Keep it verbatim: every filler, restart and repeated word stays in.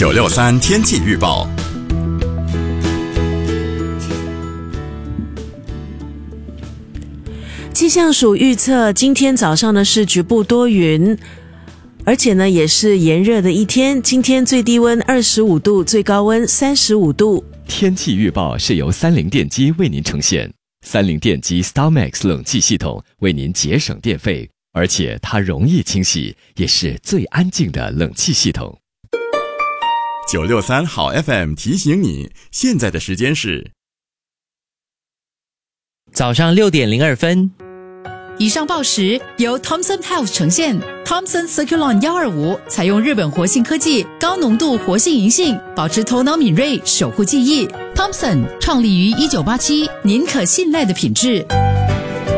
九六三天气预报。 气象署预测，今天早上呢是局部多云，而且呢也是炎热的一天。今天最低温二十五度，最高温三十五度。 天气预报是由三菱电机为您呈现。三菱电机 StarMax 冷气系统为您节省电费，而且它容易清洗，也是最安静的冷气系统。 九六三好 F M 提醒你，现在的时间是早上六点零二分。 以上报时由 Thomson Health 呈现。Thomson Circulon 一二五采用日本活性科技，高浓度活性银杏，保持头脑敏锐，守护记忆。Thomson 创立于一九八七，您可信赖的品质。